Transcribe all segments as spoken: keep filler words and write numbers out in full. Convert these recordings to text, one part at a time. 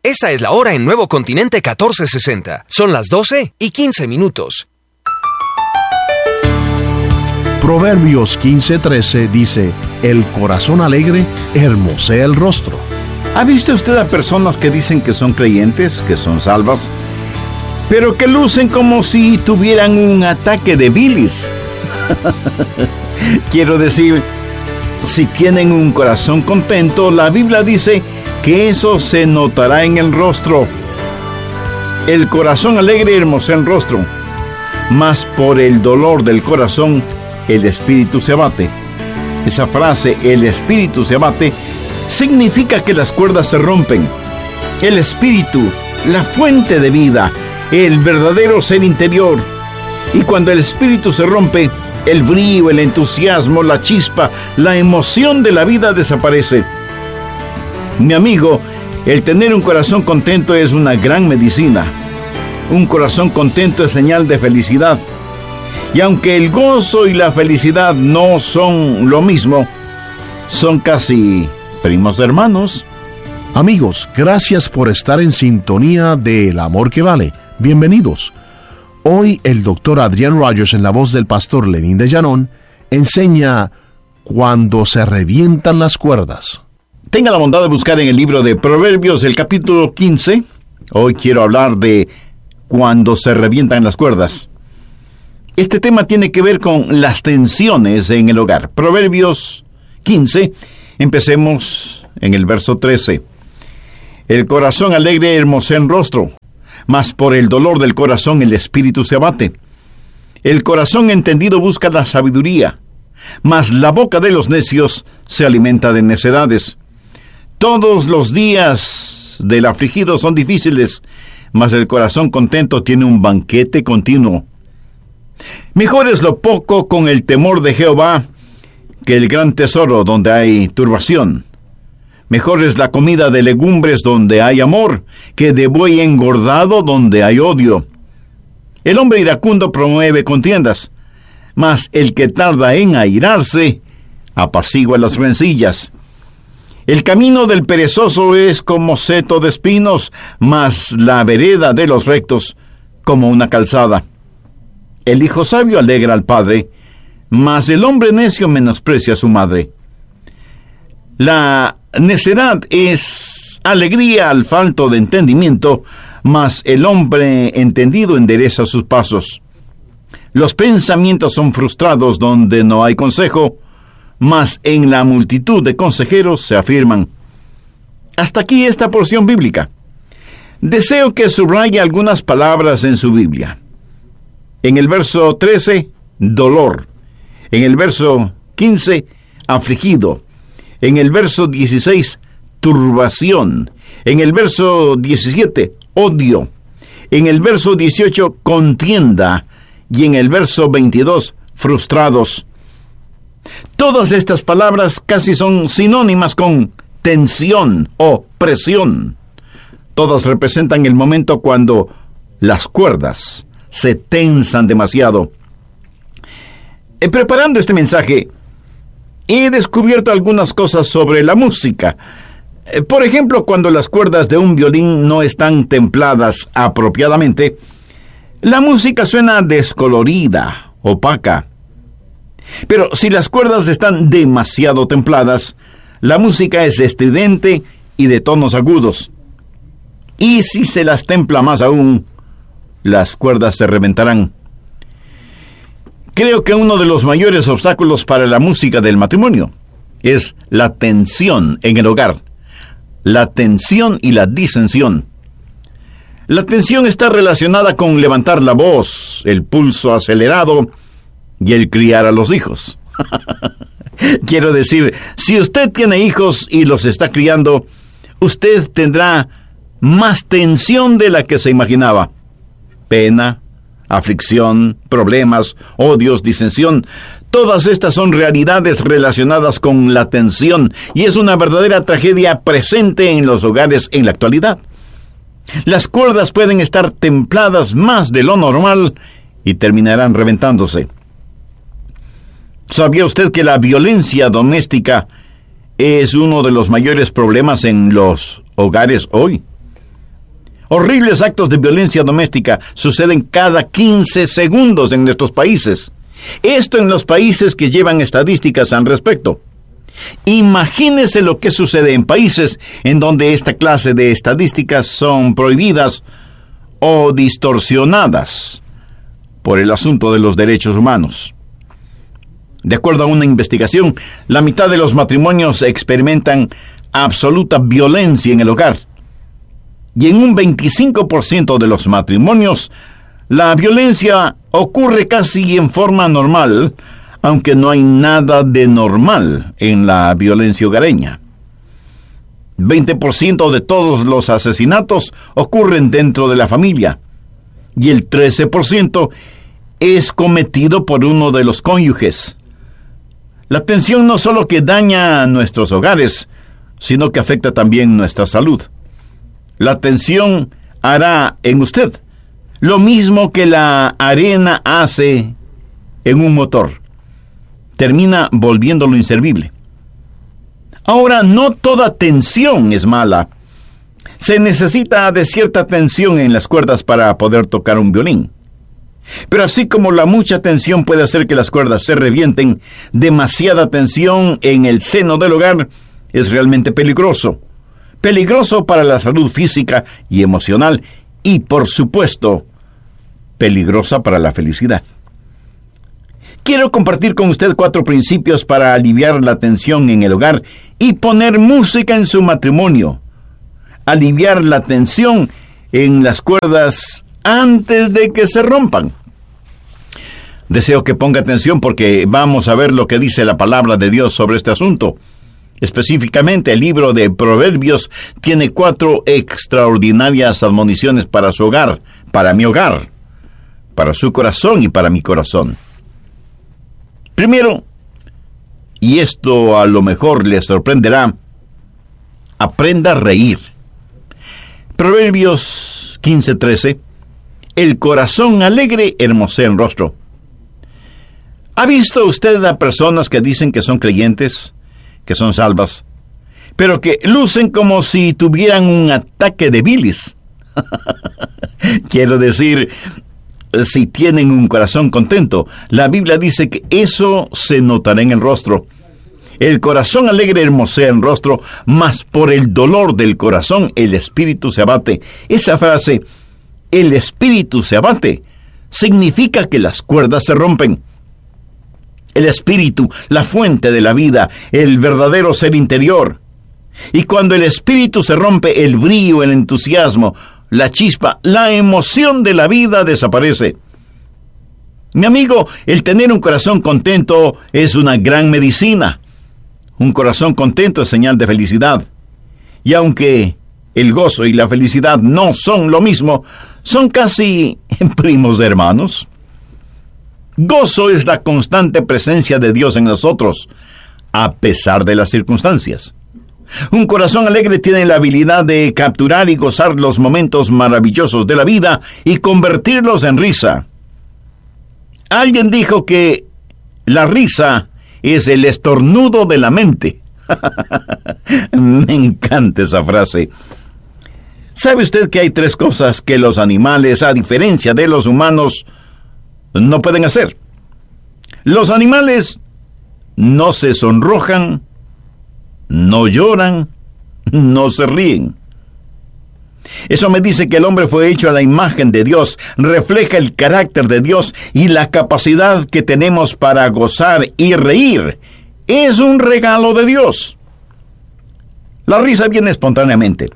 Esta es la hora en Nuevo Continente catorce sesenta. Son las doce y quince minutos. Proverbios quince trece dice: el corazón alegre hermosea el rostro. ¿Ha visto usted a personas que dicen que son creyentes, que son salvas, pero que lucen como si tuvieran un ataque de bilis? Quiero decir, si tienen un corazón contento, la Biblia dice que eso se notará en el rostro. El corazón alegre hermosea el rostro, mas por el dolor del corazón el espíritu se abate. Esa frase, el espíritu se abate, significa que las cuerdas se rompen. El espíritu, la fuente de vida, el verdadero ser interior. Y cuando el espíritu se rompe, el brillo, el entusiasmo, la chispa, la emoción de la vida desaparece. Mi amigo, el tener un corazón contento es una gran medicina. Un corazón contento es señal de felicidad. Y aunque el gozo y la felicidad no son lo mismo, son casi primos hermanos. Amigos, gracias por estar en sintonía de El Amor que Vale. Bienvenidos. Hoy el doctor Adrián Rogers, en la voz del pastor Lenín de Llanón, enseña cuando se revientan las cuerdas. Tenga la bondad de buscar en el libro de Proverbios, el capítulo quince. Hoy quiero hablar de cuando se revientan las cuerdas. Este tema tiene que ver con las tensiones en el hogar. Proverbios quince, empecemos en el verso trece. El corazón alegre hermosea el rostro, mas por el dolor del corazón el espíritu se abate. El corazón entendido busca la sabiduría, mas la boca de los necios se alimenta de necedades. Todos los días del afligido son difíciles, mas el corazón contento tiene un banquete continuo. Mejor es lo poco con el temor de Jehová que el gran tesoro donde hay turbación. Mejor es la comida de legumbres donde hay amor que de buey engordado donde hay odio. El hombre iracundo promueve contiendas, mas el que tarda en airarse apacigua las rencillas. El camino del perezoso es como seto de espinos, mas la vereda de los rectos como una calzada. El hijo sabio alegra al padre, mas el hombre necio menosprecia a su madre. La necedad es alegría al falto de entendimiento, mas el hombre entendido endereza sus pasos. Los pensamientos son frustrados donde no hay consejo, mas en la multitud de consejeros se afirman. Hasta aquí esta porción bíblica. Deseo que subraye algunas palabras en su Biblia. En el verso trece, dolor. En el verso quince, afligido. En el verso dieciséis, turbación. En el verso diecisiete, odio. En el verso dieciocho, contienda. Y en el verso veintidós, frustrados. Todas estas palabras casi son sinónimas con tensión o presión. Todas representan el momento cuando las cuerdas se tensan demasiado. Eh, preparando este mensaje, he descubierto algunas cosas sobre la música. Eh, por ejemplo, cuando las cuerdas de un violín no están templadas apropiadamente, la música suena descolorida, opaca. Pero si las cuerdas están demasiado templadas, la música es estridente y de tonos agudos. Y si se las templa más aún, las cuerdas se reventarán. Creo que uno de los mayores obstáculos para la música del matrimonio es la tensión en el hogar. La tensión y la disensión. La tensión está relacionada con levantar la voz, el pulso acelerado y el criar a los hijos. Quiero decir, si usted tiene hijos y los está criando, usted tendrá más tensión de la que se imaginaba. Pena, aflicción, problemas, odios, disensión. Todas estas son realidades relacionadas con la tensión y es una verdadera tragedia presente en los hogares en la actualidad. Las cuerdas pueden estar templadas más de lo normal y terminarán reventándose. ¿Sabía usted que la violencia doméstica es uno de los mayores problemas en los hogares hoy? Horribles actos de violencia doméstica suceden cada quince segundos en nuestros países. Esto en los países que llevan estadísticas al respecto. Imagínese lo que sucede en países en donde esta clase de estadísticas son prohibidas o distorsionadas por el asunto de los derechos humanos. De acuerdo a una investigación, la mitad de los matrimonios experimentan absoluta violencia en el hogar. Y en un veinticinco por ciento de los matrimonios, la violencia ocurre casi en forma normal, aunque no hay nada de normal en la violencia hogareña. veinte por ciento de todos los asesinatos ocurren dentro de la familia, y el trece por ciento es cometido por uno de los cónyuges. La tensión no solo que daña nuestros hogares, sino que afecta también nuestra salud. La tensión hará en usted lo mismo que la arena hace en un motor. Termina volviéndolo inservible. Ahora, no toda tensión es mala. Se necesita de cierta tensión en las cuerdas para poder tocar un violín. Pero así como la mucha tensión puede hacer que las cuerdas se revienten, demasiada tensión en el seno del hogar es realmente peligroso. Peligroso para la salud física y emocional y, por supuesto, peligrosa para la felicidad. Quiero compartir con usted cuatro principios para aliviar la tensión en el hogar y poner música en su matrimonio. Aliviar la tensión en las cuerdas antes de que se rompan. Deseo que ponga atención porque vamos a ver lo que dice la palabra de Dios sobre este asunto. Específicamente, el libro de Proverbios tiene cuatro extraordinarias admoniciones para su hogar, para mi hogar, para su corazón y para mi corazón. Primero, y esto a lo mejor le sorprenderá, aprenda a reír. Proverbios quince trece, el corazón alegre hermosea el rostro. ¿Ha visto usted a personas que dicen que son creyentes, que son salvas, pero que lucen como si tuvieran un ataque de bilis? Quiero decir, si tienen un corazón contento, la Biblia dice que eso se notará en el rostro. El corazón alegre hermosea el rostro, mas por el dolor del corazón el espíritu se abate. Esa frase, el espíritu se abate, significa que las cuerdas se rompen. El espíritu, la fuente de la vida, el verdadero ser interior. Y cuando el espíritu se rompe, el brillo, el entusiasmo, la chispa, la emoción de la vida desaparece. Mi amigo, el tener un corazón contento es una gran medicina. Un corazón contento es señal de felicidad. Y aunque el gozo y la felicidad no son lo mismo, son casi primos hermanos. Gozo es la constante presencia de Dios en nosotros, a pesar de las circunstancias. Un corazón alegre tiene la habilidad de capturar y gozar los momentos maravillosos de la vida y convertirlos en risa. Alguien dijo que la risa es el estornudo de la mente. Me encanta esa frase. ¿Sabe usted que hay tres cosas que los animales, a diferencia de los humanos, no pueden hacer? Los animales no se sonrojan, no lloran, no se ríen. Eso me dice que el hombre fue hecho a la imagen de Dios, refleja el carácter de Dios y la capacidad que tenemos para gozar y reír. Es un regalo de Dios. La risa viene espontáneamente.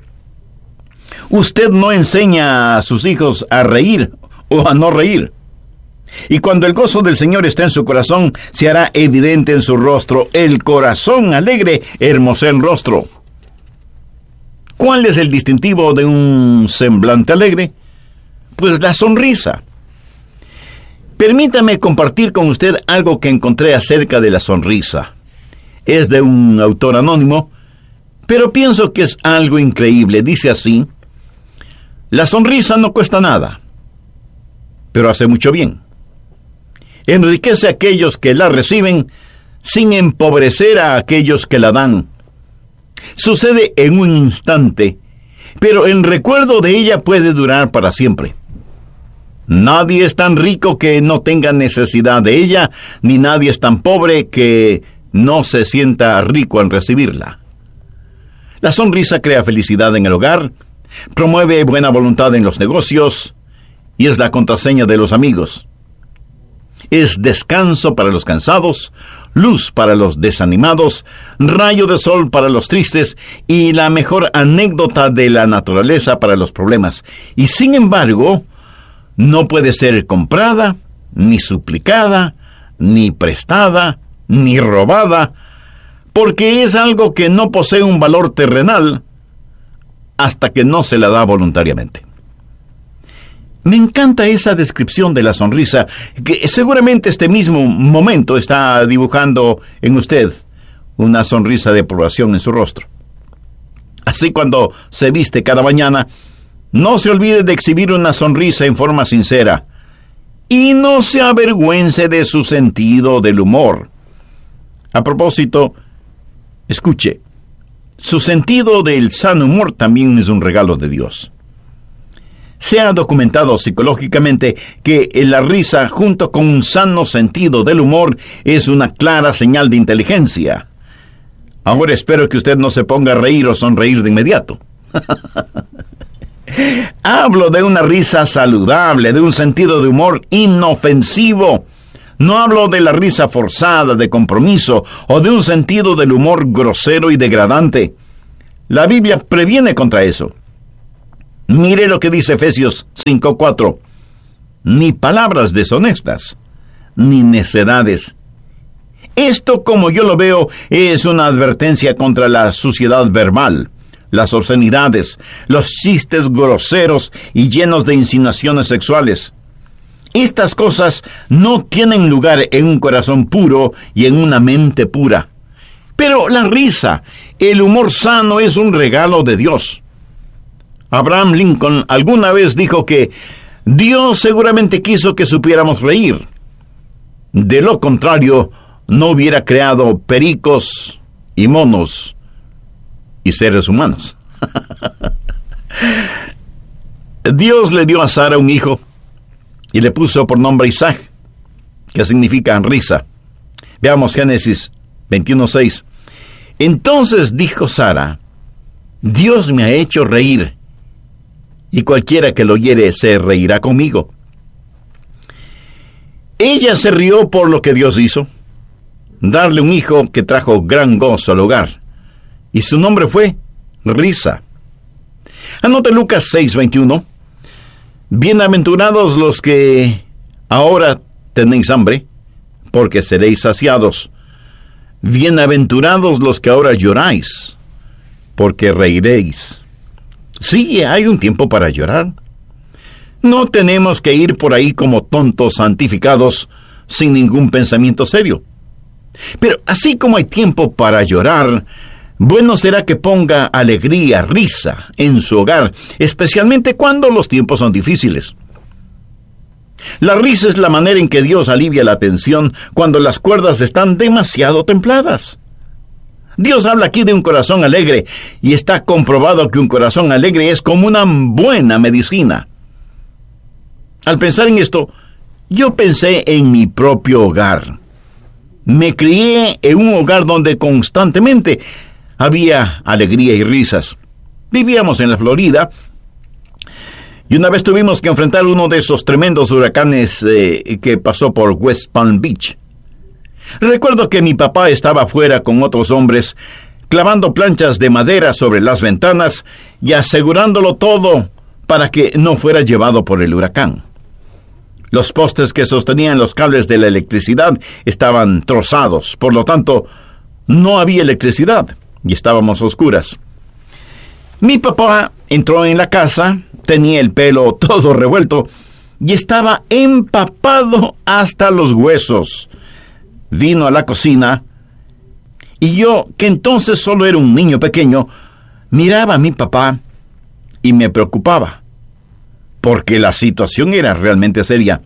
Usted no enseña a sus hijos a reír o a no reír. Y cuando el gozo del Señor está en su corazón, se hará evidente en su rostro. El corazón alegre hermosea el rostro. ¿Cuál es el distintivo de un semblante alegre? Pues la sonrisa. Permítame compartir con usted algo que encontré acerca de la sonrisa. Es de un autor anónimo, pero pienso que es algo increíble. Dice así: la sonrisa no cuesta nada, pero hace mucho bien. Enriquece a aquellos que la reciben sin empobrecer a aquellos que la dan. Sucede en un instante, pero el recuerdo de ella puede durar para siempre. Nadie es tan rico que no tenga necesidad de ella, ni nadie es tan pobre que no se sienta rico al recibirla. La sonrisa crea felicidad en el hogar, promueve buena voluntad en los negocios y es la contraseña de los amigos. Es descanso para los cansados, luz para los desanimados, rayo de sol para los tristes y la mejor anécdota de la naturaleza para los problemas. Y sin embargo, no puede ser comprada, ni suplicada, ni prestada, ni robada, porque es algo que no posee un valor terrenal hasta que no se la da voluntariamente. Me encanta esa descripción de la sonrisa, que seguramente este mismo momento está dibujando en usted una sonrisa de aprobación en su rostro. Así, cuando se viste cada mañana, no se olvide de exhibir una sonrisa en forma sincera y no se avergüence de su sentido del humor. A propósito, escuche, su sentido del sano humor también es un regalo de Dios. Se ha documentado psicológicamente que la risa junto con un sano sentido del humor es una clara señal de inteligencia. Ahora espero que usted no se ponga a reír o sonreír de inmediato. Hablo de una risa saludable, de un sentido de humor inofensivo. No hablo de la risa forzada, de compromiso, o de un sentido del humor grosero y degradante. La Biblia previene contra eso. Mire lo que dice Efesios cinco cuatro. Ni palabras deshonestas, ni necedades. Esto, como yo lo veo, es una advertencia contra la suciedad verbal, las obscenidades, los chistes groseros y llenos de insinuaciones sexuales. Estas cosas no tienen lugar en un corazón puro y en una mente pura. Pero la risa, el humor sano es un regalo de Dios. Abraham Lincoln alguna vez dijo que Dios seguramente quiso que supiéramos reír. De lo contrario, no hubiera creado pericos y monos y seres humanos. Dios le dio a Sara un hijo y le puso por nombre Isaac, que significa risa. Veamos Génesis veintiuno seis. Entonces dijo Sara: Dios me ha hecho reír, y cualquiera que lo oyere se reirá conmigo. Ella se rió por lo que Dios hizo, darle un hijo que trajo gran gozo al hogar, y su nombre fue Risa. Anote Lucas seis veintiuno. Bienaventurados los que ahora tenéis hambre, porque seréis saciados. Bienaventurados los que ahora lloráis, porque reiréis. Sí, hay un tiempo para llorar. No tenemos que ir por ahí como tontos santificados, sin ningún pensamiento serio. Pero así como hay tiempo para llorar, bueno será que ponga alegría, risa en su hogar, especialmente cuando los tiempos son difíciles. La risa es la manera en que Dios alivia la tensión cuando las cuerdas están demasiado templadas. Dios habla aquí de un corazón alegre, y está comprobado que un corazón alegre es como una buena medicina. Al pensar en esto, yo pensé en mi propio hogar. Me crié en un hogar donde constantemente había alegría y risas. Vivíamos en la Florida, y una vez tuvimos que enfrentar uno de esos tremendos huracanes eh, que pasó por West Palm Beach. Recuerdo que mi papá estaba afuera con otros hombres, clavando planchas de madera sobre las ventanas y asegurándolo todo para que no fuera llevado por el huracán. Los postes que sostenían los cables de la electricidad estaban trozados, por lo tanto, no había electricidad y estábamos a oscuras. Mi papá entró en la casa, tenía el pelo todo revuelto y estaba empapado hasta los huesos. Vino a la cocina, y yo, que entonces solo era un niño pequeño, miraba a mi papá y me preocupaba, porque la situación era realmente seria.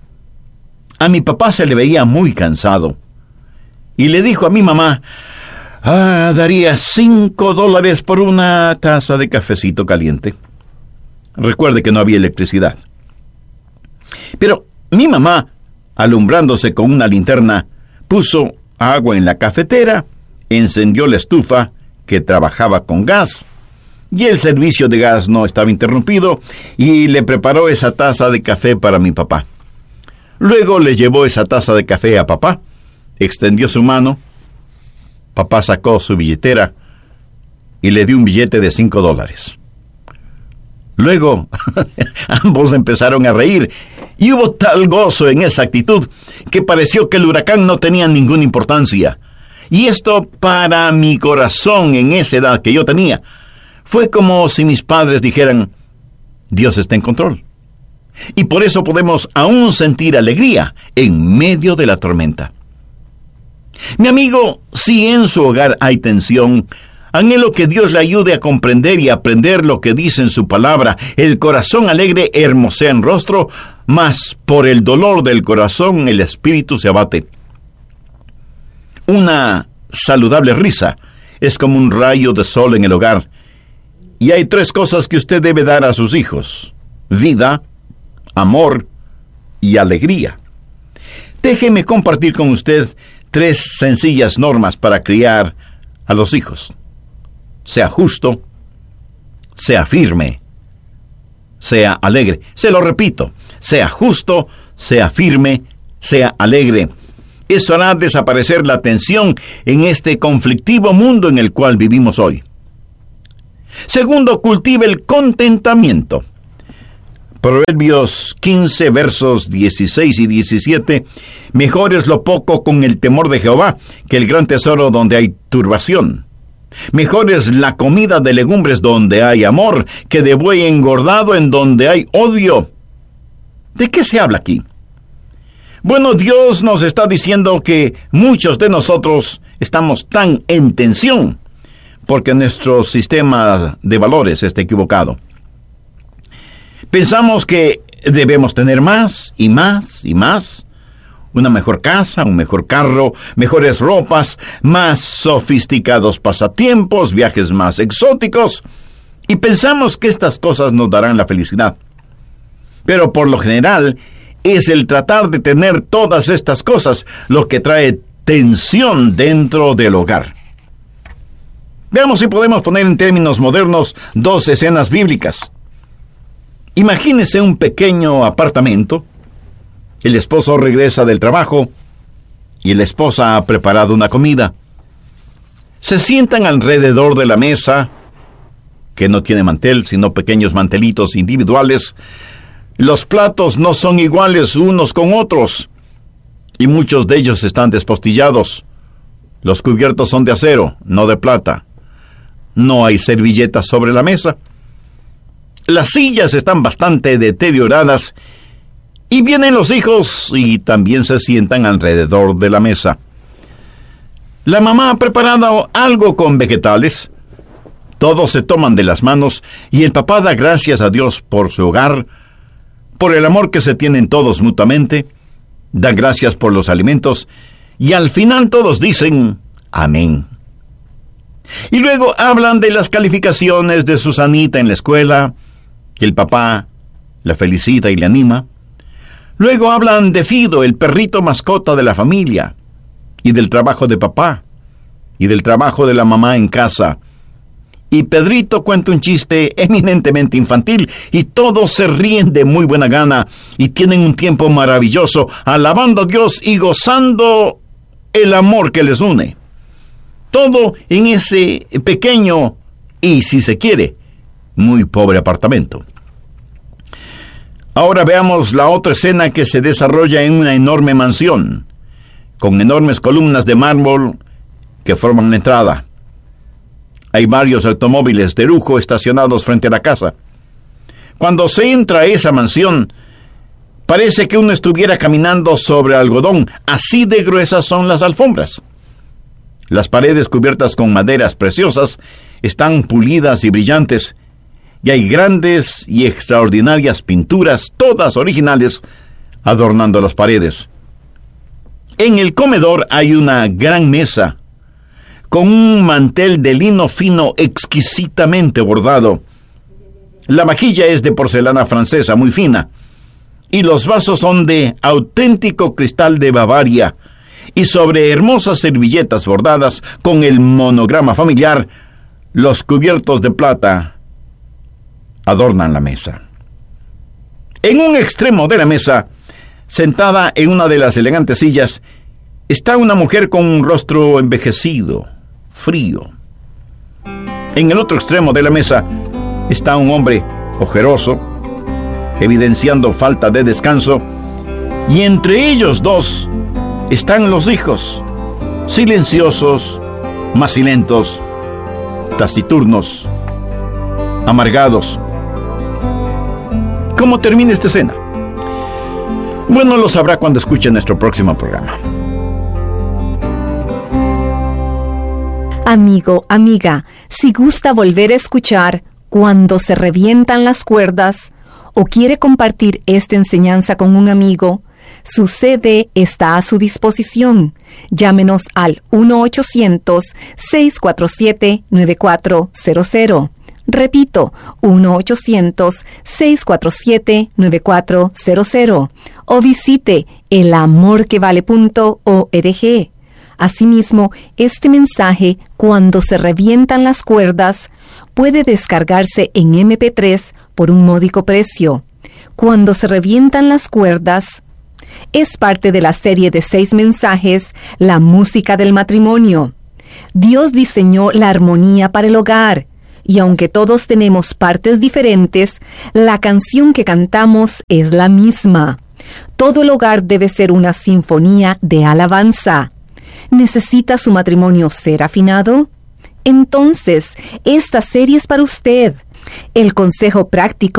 A mi papá se le veía muy cansado, y le dijo a mi mamá: Ah, daría cinco dólares por una taza de cafecito caliente. Recuerde que no había electricidad. Pero mi mamá, alumbrándose con una linterna, puso agua en la cafetera, encendió la estufa, que trabajaba con gas, y el servicio de gas no estaba interrumpido, y le preparó esa taza de café para mi papá. Luego le llevó esa taza de café a papá, extendió su mano, papá sacó su billetera y le dio un billete de cinco dólares. Luego, ambos empezaron a reír, y hubo tal gozo en esa actitud que pareció que el huracán no tenía ninguna importancia. Y esto, para mi corazón en esa edad que yo tenía, fue como si mis padres dijeran: Dios está en control. Y por eso podemos aún sentir alegría en medio de la tormenta. Mi amigo, si en su hogar hay tensión, anhelo que Dios le ayude a comprender y aprender lo que dice en su palabra. El corazón alegre hermosea en rostro, mas por el dolor del corazón el espíritu se abate. Una saludable risa es como un rayo de sol en el hogar. Y hay tres cosas que usted debe dar a sus hijos: vida, amor y alegría. Déjeme compartir con usted tres sencillas normas para criar a los hijos. Sea justo, sea firme, sea alegre. Se lo repito: sea justo, sea firme, sea alegre. Eso hará desaparecer la tensión en este conflictivo mundo en el cual vivimos hoy. Segundo, cultive el contentamiento. Proverbios quince, versos dieciséis y diecisiete. Mejor es lo poco con el temor de Jehová que el gran tesoro donde hay turbación. Mejor es la comida de legumbres donde hay amor que de buey engordado en donde hay odio. ¿De qué se habla aquí? Bueno, Dios nos está diciendo que muchos de nosotros estamos tan en tensión porque nuestro sistema de valores está equivocado. Pensamos que debemos tener más y más y más. Una mejor casa, un mejor carro, mejores ropas, más sofisticados pasatiempos, viajes más exóticos. Y pensamos que estas cosas nos darán la felicidad. Pero por lo general, es el tratar de tener todas estas cosas lo que trae tensión dentro del hogar. Veamos si podemos poner en términos modernos dos escenas bíblicas. Imagínese un pequeño apartamento. El esposo regresa del trabajo y la esposa ha preparado una comida. Se sientan alrededor de la mesa, que no tiene mantel, sino pequeños mantelitos individuales. Los platos no son iguales unos con otros, y muchos de ellos están despostillados. Los cubiertos son de acero, no de plata. No hay servilletas sobre la mesa. Las sillas están bastante deterioradas, y vienen los hijos y también se sientan alrededor de la mesa. La mamá ha preparado algo con vegetales. Todos se toman de las manos y el papá da gracias a Dios por su hogar, por el amor que se tienen todos mutuamente, da gracias por los alimentos y al final todos dicen amén. Y luego hablan de las calificaciones de Susanita en la escuela, que el papá la felicita y le anima. Luego hablan de Fido, el perrito mascota de la familia, y del trabajo de papá, y del trabajo de la mamá en casa. Y Pedrito cuenta un chiste eminentemente infantil, y todos se ríen de muy buena gana, y tienen un tiempo maravilloso, alabando a Dios y gozando el amor que les une. Todo en ese pequeño, y si se quiere, muy pobre apartamento. Ahora veamos la otra escena que se desarrolla en una enorme mansión, con enormes columnas de mármol que forman la entrada. Hay varios automóviles de lujo estacionados frente a la casa. Cuando se entra a esa mansión, parece que uno estuviera caminando sobre algodón, así de gruesas son las alfombras. Las paredes cubiertas con maderas preciosas están pulidas y brillantes, y hay grandes y extraordinarias pinturas, todas originales, adornando las paredes. En el comedor hay una gran mesa, con un mantel de lino fino exquisitamente bordado. La vajilla es de porcelana francesa muy fina, y los vasos son de auténtico cristal de Bavaria, y sobre hermosas servilletas bordadas con el monograma familiar, los cubiertos de plata adornan la mesa. En un extremo de la mesa, sentada en una de las elegantes sillas, está una mujer con un rostro envejecido, frío. En el otro extremo de la mesa está un hombre ojeroso, evidenciando falta de descanso, y entre ellos dos están los hijos, silenciosos, macilentos, taciturnos, amargados. ¿Cómo termina esta escena? Bueno, lo sabrá cuando escuche nuestro próximo programa. Amigo, amiga, si gusta volver a escuchar Cuando se revientan las cuerdas, o quiere compartir esta enseñanza con un amigo, su C D está a su disposición. Llámenos al uno ochocientos, seis cuatro siete, nueve cuatro cero cero. Repito, uno ochocientos, seis cuatro siete, nueve cuatro cero cero. O visite el amor que vale punto org. Asimismo, este mensaje, Cuando se revientan las cuerdas, puede descargarse en eme pe tres por un módico precio. Cuando se revientan las cuerdas es parte de la serie de seis mensajes, La música del matrimonio. Dios diseñó la armonía para el hogar, y aunque todos tenemos partes diferentes, la canción que cantamos es la misma. Todo el hogar debe ser una sinfonía de alabanza. ¿Necesita su matrimonio ser afinado? Entonces, esta serie es para usted. El consejo práctico